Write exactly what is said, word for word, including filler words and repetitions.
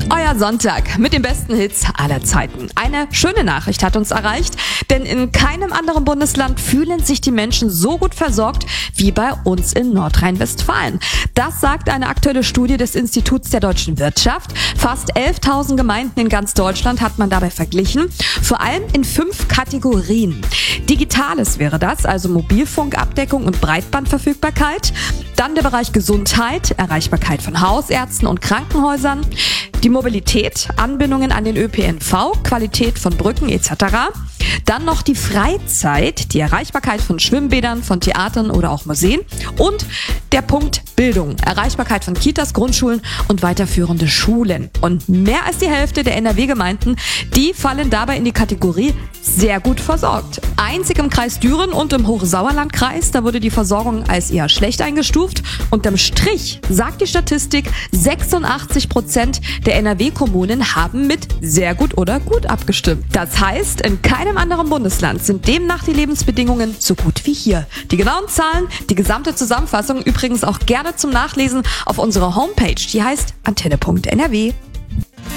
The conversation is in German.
Euer Sonntag mit den besten Hits aller Zeiten. Eine schöne Nachricht hat uns erreicht, denn in keinem anderen Bundesland fühlen sich die Menschen so gut versorgt wie bei uns in Nordrhein-Westfalen. Das sagt eine aktuelle Studie des Instituts der deutschen Wirtschaft. Fast elftausend Gemeinden in ganz Deutschland hat man dabei verglichen, vor allem in fünf Kategorien. Digitales wäre das, also Mobilfunkabdeckung und Breitbandverfügbarkeit. Dann der Bereich Gesundheit, Erreichbarkeit von Hausärzten und Krankenhäusern. Die Mobilität, Anbindungen an den Ö P N V, Qualität von Brücken et cetera. Dann noch die Freizeit, die Erreichbarkeit von Schwimmbädern, von Theatern oder auch Museen. Und der Punkt Bildung, Erreichbarkeit von Kitas, Grundschulen und weiterführende Schulen. Und mehr als die Hälfte der N R W-Gemeinden, die fallen dabei in die Kategorie sehr gut versorgt. Einzig im Kreis Düren und im Hochsauerlandkreis, da wurde die Versorgung als eher schlecht eingestuft. Unterm Strich sagt die Statistik, sechsundachtzig Prozent der N R W-Kommunen haben mit sehr gut oder gut abgestimmt. Das heißt, in keinem anderen Bundesland sind demnach die Lebensbedingungen so gut wie hier. Die genauen Zahlen, die gesamte Zusammenfassung übrigens auch gerne zum Nachlesen auf unserer Homepage. Die heißt antenne punkt n r w.